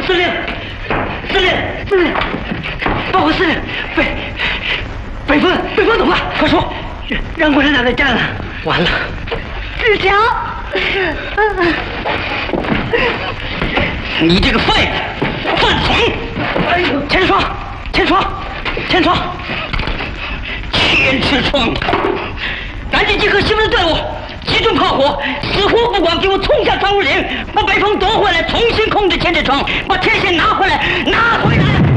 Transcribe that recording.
司令，报告司令，北风怎么了？快说！让共产党给占了，完了！ 志强， 你这个废物，犯蠢！哎呦，千窗，千尺窗！赶紧集合西门的队伍，集中炮火，死活不管，给我冲下窗户岭，把北风夺回来，重新控制千尺窗，把天线拿回来！